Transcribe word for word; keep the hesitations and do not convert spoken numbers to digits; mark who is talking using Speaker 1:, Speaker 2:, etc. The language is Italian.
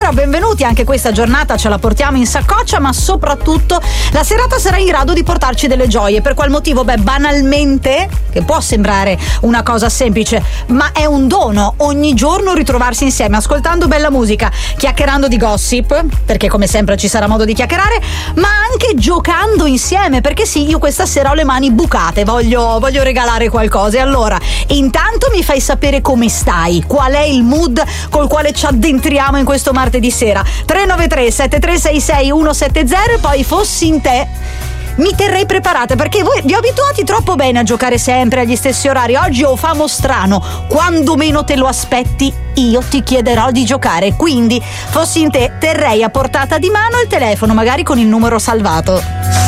Speaker 1: buonasera, benvenuti. Anche questa giornata ce la portiamo in saccoccia, ma soprattutto la serata sarà in grado di portarci delle gioie. Per qual motivo? Beh, banalmente, che può sembrare una cosa semplice, ma è un dono ogni giorno ritrovarsi insieme, ascoltando bella musica, chiacchierando di gossip, perché come sempre ci sarà modo di chiacchierare, ma anche giocando insieme, perché sì, io questa sera ho le mani bucate, voglio, voglio regalare qualcosa. E allora, intanto mi fai sapere come stai, qual è il mood col quale ci addentriamo in questo martedì sera. Tre nove tre sette tre sei sei uno sette zero. E poi, fossi in te, mi terrei preparata, perché voi vi ho abituati troppo bene a giocare sempre agli stessi orari. Oggi ho famo strano, quando meno te lo aspetti io ti chiederò di giocare, quindi fossi in te terrei a portata di mano il telefono, magari con il numero salvato.